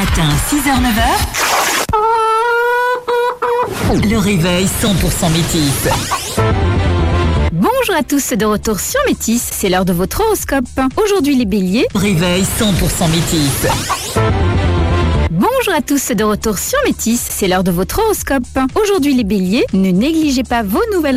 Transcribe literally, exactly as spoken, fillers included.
matin, six heures neuf heures. Le réveil cent pour cent Métis. Bonjour à tous, de retour sur Métis, c'est l'heure de votre horoscope. Aujourd'hui les béliers. Réveil cent pour cent Métis. Bonjour à tous, de retour sur Métis, c'est l'heure de votre horoscope. Aujourd'hui les béliers, ne négligez pas vos nouvelles